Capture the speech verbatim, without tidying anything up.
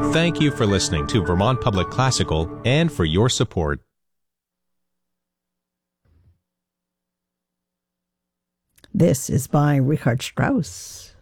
Thank you for listening to Vermont Public Classical and for your support. This is by Richard Strauss.